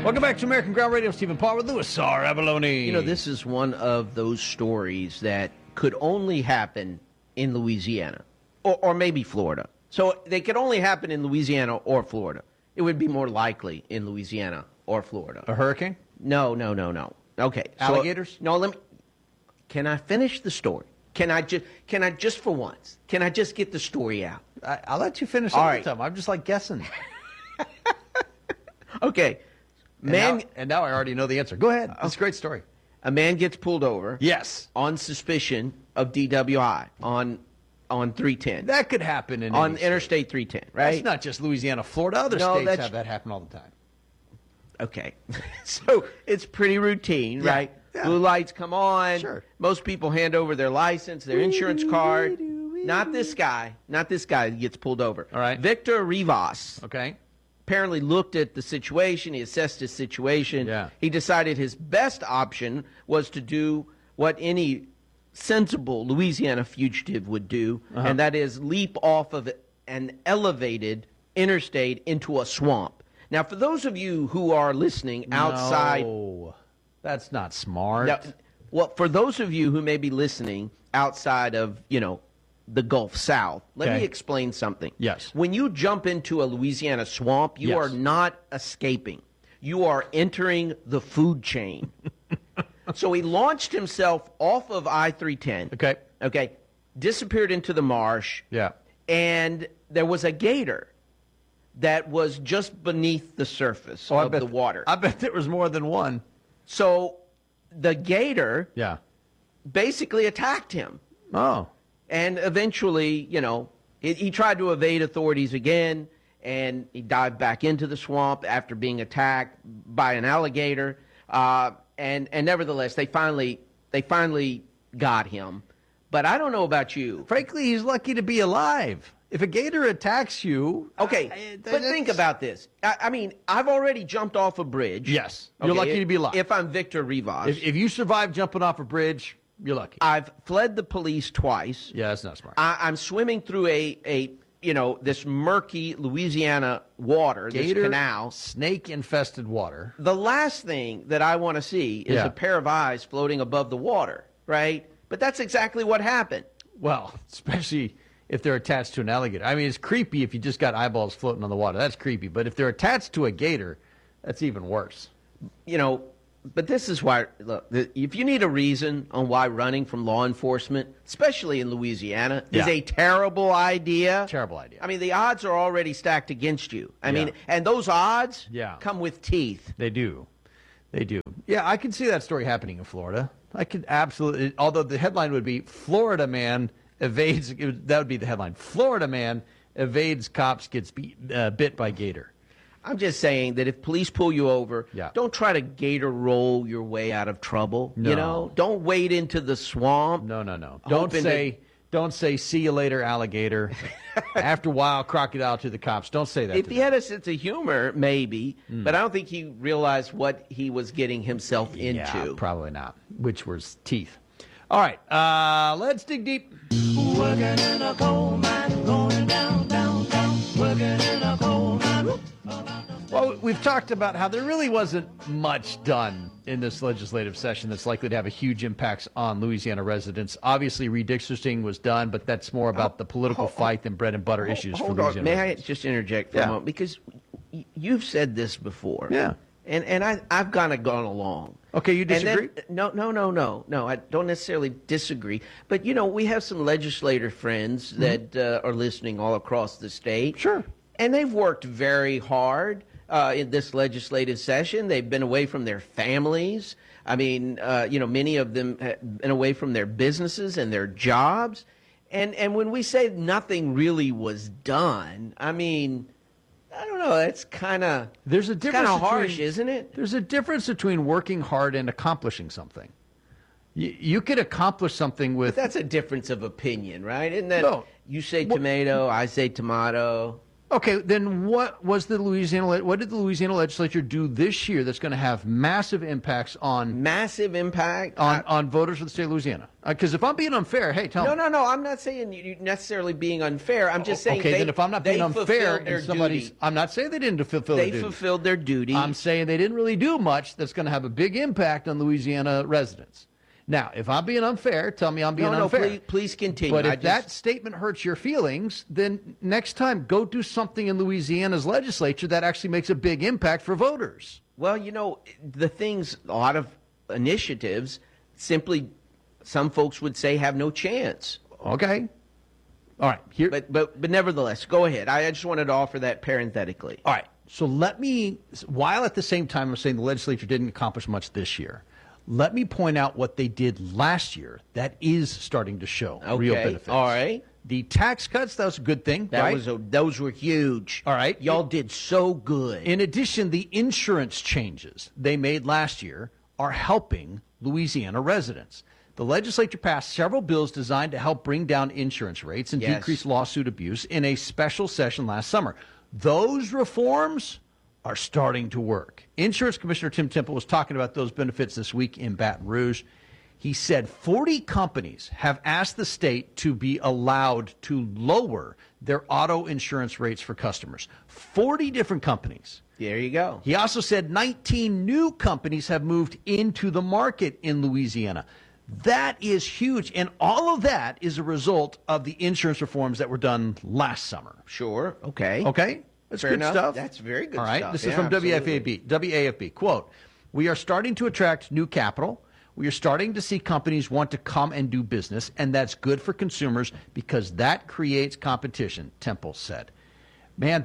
Welcome back to American Ground Radio. Stephen Paul with Louis R. Abalone. You know, this is one of those stories that could only happen in Louisiana or maybe Florida. So they could only happen in Louisiana or Florida. It would be more likely in Louisiana or Florida. A hurricane? No. Okay. Alligators? No, can I finish the story? Can I just for once, can I just get the story out? I'll let you finish all all right. the time. I'm just like guessing. Okay. And now I already know the answer. Go ahead. It's a great story. A man gets pulled over. Yes. On suspicion of DWI on 310. That could happen on Interstate 310, right? That's not just Louisiana, Florida. Other states have that happen all the time. Okay. So it's pretty routine, right? Yeah. Blue lights come on. Sure. Most people hand over their license, their insurance card. Not this guy. Not this guy who gets pulled over. All right. Victor Rivas. Okay. Apparently looked at the situation. He assessed his situation. Yeah. He decided his best option was to do what any sensible Louisiana fugitive would do, and that is leap off of an elevated interstate into a swamp. Now, for those of you who are listening outside... No, that's not smart. Now, well, for those of you who may be listening outside of, the Gulf South, let me explain something. Yes. When you jump into a Louisiana swamp, you are not escaping. You are entering the food chain. So he launched himself off of I-310. Okay. Disappeared into the marsh. Yeah. And there was a gator that was just beneath the surface of the water. I bet there was more than one. So the gator Yeah. basically attacked him. Oh. And eventually, he tried to evade authorities again, and he dived back into the swamp after being attacked by an alligator. And nevertheless, they finally got him. But I don't know about you. Frankly, he's lucky to be alive. If a gator attacks you... Okay, but think about this. I mean, I've already jumped off a bridge. Yes, you're lucky to be alive. If I'm Victor Rivas. If you survive jumping off a bridge, you're lucky. I've fled the police twice. Yeah, that's not smart. I'm swimming through this murky Louisiana water, this canal. Snake-infested water. The last thing that I want to see is a pair of eyes floating above the water, right? But that's exactly what happened. Well, especially if they're attached to an alligator. I mean, it's creepy if you just got eyeballs floating on the water. That's creepy. But if they're attached to a gator, that's even worse. But this is why, look, if you need a reason on why running from law enforcement, especially in Louisiana, is a terrible idea. Terrible idea. I mean, the odds are already stacked against you. I mean, and those odds come with teeth. They do. They do. Yeah, I can see that story happening in Florida. I could absolutely, although the headline would be, Florida man evades, that would be the headline. Florida man evades cops, gets bit by gator. I'm just saying that if police pull you over, don't try to gator roll your way out of trouble. No. Don't wade into the swamp. No. Don't say see you later, alligator. After a while, crocodile to the cops. Don't say that. If he had a sense of humor, maybe, but I don't think he realized what he was getting himself into. Yeah, probably not. Which was teeth. All right, let's dig deep. Working in a coal mine, going down, working in a coal mine. Well, we've talked about how there really wasn't much done in this legislative session that's likely to have a huge impact on Louisiana residents. Obviously, redistricting was done, but that's more about the political fight than bread and butter issues for Louisiana May residents. I just interject for a moment? Because you've said this before. Yeah. And I've kind of gone along. Okay, you disagree? No, I don't necessarily disagree. But, we have some legislator friends that are listening all across the state. Sure. And they've worked very hard in this legislative session. They've been away from their families. I mean, many of them have been away from their businesses and their jobs. And when we say nothing really was done, I mean, I don't know. That's kind of harsh, isn't it? There's a difference between working hard and accomplishing something. You could accomplish something with... But that's a difference of opinion, right? Isn't that... No. You say tomato, I say tomato. Okay, then what did the Louisiana legislature do this year that's going to have massive impacts on Massive impact on voters for the state of Louisiana? Because if I'm being unfair, hey, tell me. No. I'm not saying you necessarily being unfair. I'm just saying. Okay, then if I'm not being unfair, their and somebody's, duty. I'm not saying they didn't fulfill their They duty. fulfilled their duty. I'm saying they didn't really do much that's going to have a big impact on Louisiana residents. Now, if I'm being unfair, tell me I'm being unfair. Please continue. But if that statement hurts your feelings, then next time go do something in Louisiana's legislature that actually makes a big impact for voters. Well, the things, a lot of initiatives simply, some folks would say, have no chance. Okay. All right. Here. But nevertheless, go ahead. I just wanted to offer that parenthetically. All right. So while at the same time I'm saying the legislature didn't accomplish much this year, let me point out what they did last year that is starting to show real benefits. All right. The tax cuts, that was a good thing, right? Those were huge. All right. Y'all did so good. In addition, the insurance changes they made last year are helping Louisiana residents. The legislature passed several bills designed to help bring down insurance rates and decrease lawsuit abuse in a special session last summer. Those reforms are starting to work. Insurance Commissioner Tim Temple was talking about those benefits this week in Baton Rouge. He said 40 companies have asked the state to be allowed to lower their auto insurance rates for customers. 40 different companies. There you go. He also said 19 new companies have moved into the market in Louisiana. That is huge. And all of that is a result of the insurance reforms that were done last summer. Sure. Okay. Okay? That's Fair good enough. stuff. That's very good All right. stuff. This is Yeah, from absolutely. WAFB. Quote, "We are starting to attract new capital. We are starting to see companies want to come and do business, and that's good for consumers because that creates competition," Temple said. Man,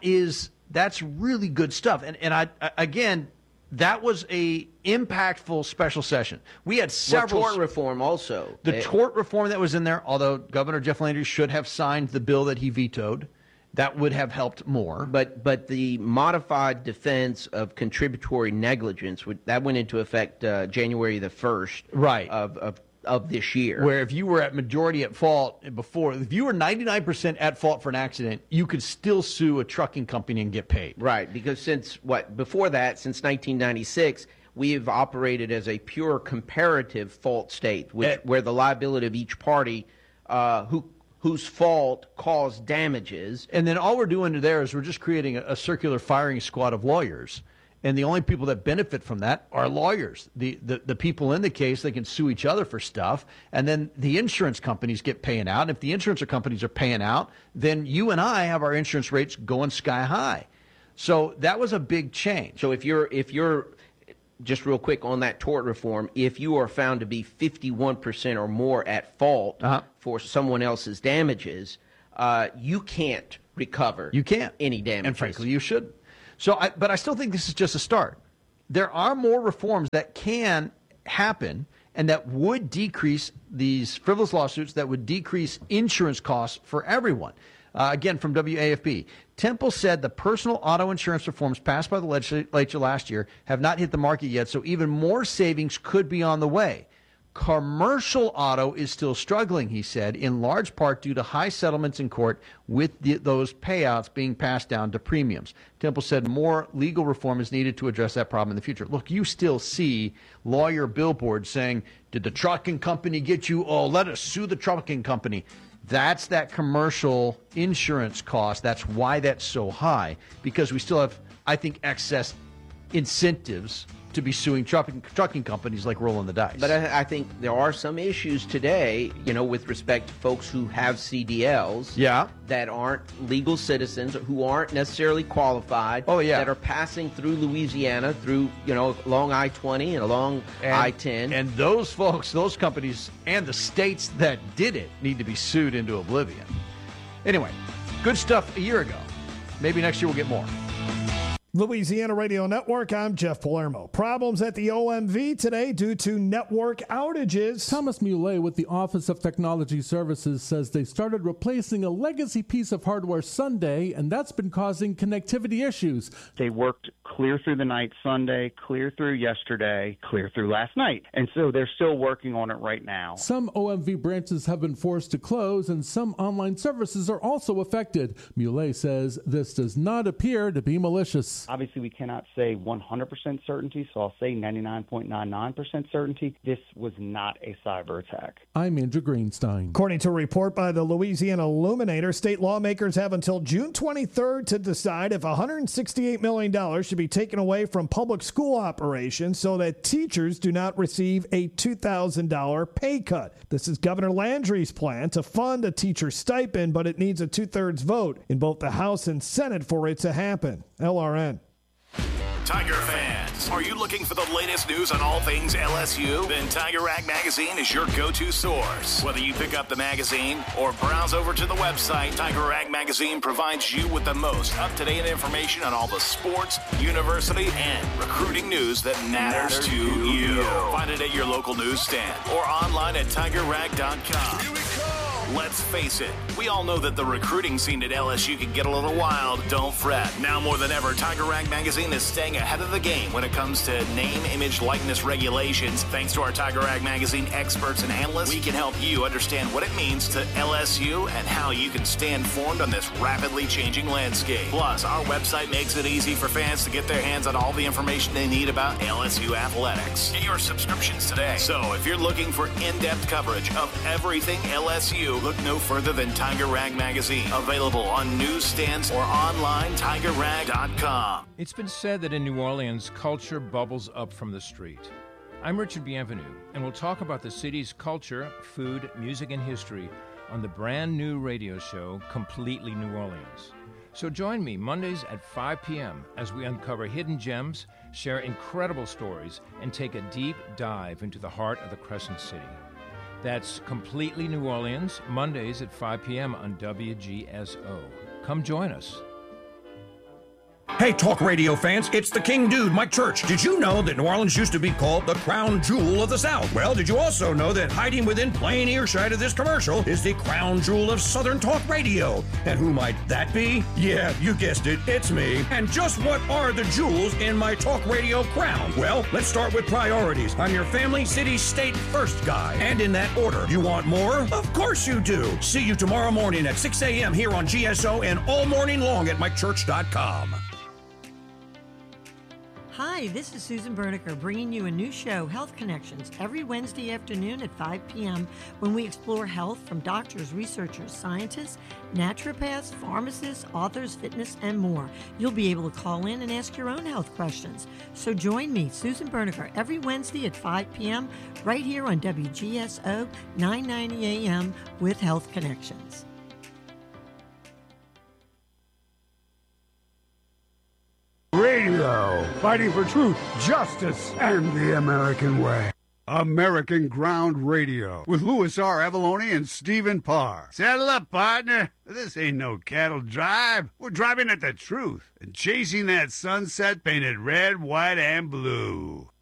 that's really good stuff. And I again, that was a impactful special session. We had several tort reform also. The tort reform that was in there, although Governor Jeff Landry should have signed the bill that he vetoed, that would have helped more. But the modified defense of contributory negligence, that went into effect January the 1st Right. of this year. Where if you were at majority at fault before, if you were 99% at fault for an accident, you could still sue a trucking company and get paid. Right, because before that, since 1996, we have operated as a pure comparative fault state, where the liability of each party whose fault caused damages. And then all we're doing there is we're just creating a circular firing squad of lawyers. And the only people that benefit from that are lawyers. The people in the case, they can sue each other for stuff. And then the insurance companies get paying out. And if the insurance companies are paying out, then you and I have our insurance rates going sky high. So that was a big change. So if you're just real quick on that tort reform, if you are found to be 51% or more at fault for someone else's damages, you can't recover. You can't. Any damages. And frankly, you shouldn't. But I still think this is just a start. There are more reforms that can happen and that would decrease these frivolous lawsuits, that would decrease insurance costs for everyone. Again, from WAFB, Temple said the personal auto insurance reforms passed by the legislature last year have not hit the market yet, so even more savings could be on the way. Commercial auto is still struggling, he said, in large part due to high settlements in court with those payouts being passed down to premiums. Temple said more legal reform is needed to address that problem in the future. Look, you still see lawyer billboards saying, "Did the trucking company get you? Oh, let us sue the trucking company." That's that commercial insurance cost. That's why that's so high, because we still have, I think, excess incentives to be suing trucking companies like rolling the dice. But I think there are some issues today, with respect to folks who have CDLs that aren't legal citizens, who aren't necessarily qualified, that are passing through Louisiana, through, along I-20 and along I-10. And those folks, those companies, and the states that did it need to be sued into oblivion. Anyway, good stuff a year ago. Maybe next year we'll get more. Louisiana Radio Network, I'm Jeff Palermo. Problems at the OMV today due to network outages. Thomas Muley with the Office of Technology Services says they started replacing a legacy piece of hardware Sunday, and that's been causing connectivity issues. They worked clear through the night Sunday, clear through yesterday, clear through last night. And so they're still working on it right now. Some OMV branches have been forced to close, and some online services are also affected. Muley says this does not appear to be malicious. Obviously, we cannot say 100% certainty, so I'll say 99.99% certainty. This was not a cyber attack. I'm Andrew Greenstein. According to a report by the Louisiana Illuminator, state lawmakers have until June 23rd to decide if $168 million should be taken away from public school operations so that teachers do not receive a $2,000 pay cut. This is Governor Landry's plan to fund a teacher stipend, but it needs a 2/3 vote in both the House and Senate for it to happen. LRN. Tiger fans, are you looking for the latest news on all things LSU? Then Tiger Rag Magazine is your go-to source. Whether you pick up the magazine or browse over to the website, Tiger Rag Magazine provides you with the most up-to-date information on all the sports, university, and recruiting news that matters to you. Find it at your local newsstand or online at tigerrag.com. Here we come. Let's face it, we all know that the recruiting scene at LSU can get a little wild. Don't fret. Now more than ever, Tiger Rag Magazine is staying ahead of the game when it comes to name, image, likeness regulations. Thanks to our Tiger Rag Magazine experts and analysts, we can help you understand what it means to LSU and how you can stay informed on this rapidly changing landscape. Plus, our website makes it easy for fans to get their hands on all the information they need about LSU athletics. Get your subscriptions today. So if you're looking for in-depth coverage of everything LSU, look no further than Tiger Rag Magazine. Available on newsstands or online, tigerrag.com. It's been said that in New Orleans, culture bubbles up from the street. I'm Richard Bienvenu, and we'll talk about the city's culture, food, music, and history on the brand new radio show, Completely New Orleans. So join me Mondays at 5 p.m. as we uncover hidden gems, share incredible stories, and take a deep dive into the heart of the Crescent City. That's Completely New Orleans, Mondays at 5 p.m. on WGSO. Come join us. Hey, talk radio fans, it's the King Dude, Mike Church. Did you know that New Orleans used to be called the crown jewel of the South? Well, did you also know that hiding within plain earshot of this commercial is the crown jewel of Southern talk radio? And who might that be? Yeah, you guessed it, it's me. And just what are the jewels in my talk radio crown? Well, let's start with priorities. I'm your family, city, state first guy. And in that order. You want more? Of course you do. See you tomorrow morning at 6 a.m. here on GSO and all morning long at MikeChurch.com. Hi, this is Susan Berniker bringing you a new show, Health Connections, every Wednesday afternoon at 5 p.m. when we explore health from doctors, researchers, scientists, naturopaths, pharmacists, authors, fitness, and more. You'll be able to call in and ask your own health questions. So join me, Susan Berniker, every Wednesday at 5 p.m. right here on WGSO 990 AM with Health Connections. Radio, fighting for truth, justice, and the American way. American Ground Radio with Louis R. Avalone and Stephen Parr. Saddle up, partner. This ain't no cattle drive. We're driving at the truth and chasing that sunset painted red, white, and blue.